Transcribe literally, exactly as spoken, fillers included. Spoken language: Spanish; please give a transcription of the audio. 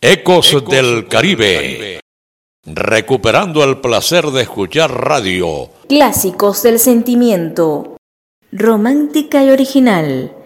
Ecos del Caribe. Recuperando el placer de escuchar radio. Clásicos del sentimiento. Romántica y original.